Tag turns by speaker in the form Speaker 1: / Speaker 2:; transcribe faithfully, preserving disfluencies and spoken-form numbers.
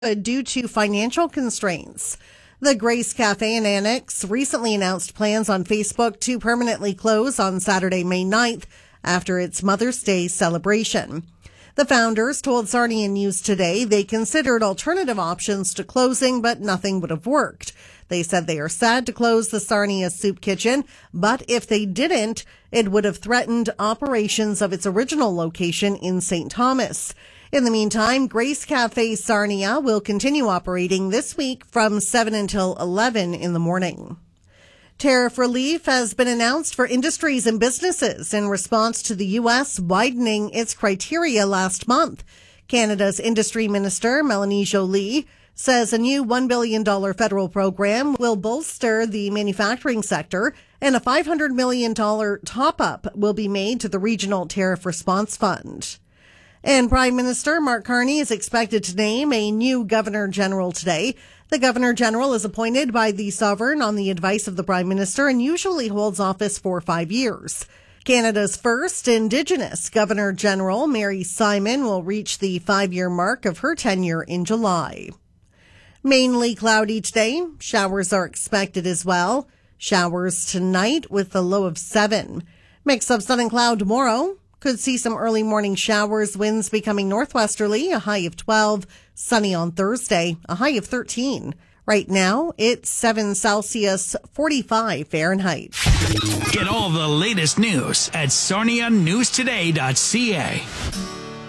Speaker 1: due to financial constraints. The Grace Cafe and Annex recently announced plans on Facebook to permanently close on Saturday, May ninth, after its Mother's Day celebration. The founders told Sarnia News Today they considered alternative options to closing, but nothing would have worked. They said they are sad to close the Sarnia Soup Kitchen, but if they didn't, it would have threatened operations of its original location in Saint Thomas. In the meantime, Grace Cafe Sarnia will continue operating this week from seven until eleven in the morning. Tariff relief has been announced for industries and businesses in response to the U S widening its criteria last month. Canada's Industry Minister, Melanie Joly, says a new one billion dollars federal program will bolster the manufacturing sector, and a five hundred million dollars top-up will be made to the Regional Tariff Response Fund. And Prime Minister Mark Carney is expected to name a new Governor General today. The Governor General is appointed by the Sovereign on the advice of the Prime Minister and usually holds office for five years. Canada's first Indigenous Governor General, Mary Simon, will reach the five-year mark of her tenure in July. Mainly cloudy today. Showers are expected as well. Showers tonight with a low of seven. Mix of sun and cloud tomorrow. Could see some early morning showers, winds becoming northwesterly, a high of twelve. Sunny on Thursday, a high of thirteen. Right now, it's seven Celsius, forty-five Fahrenheit.
Speaker 2: Get all the latest news at sarnia news today dot c a.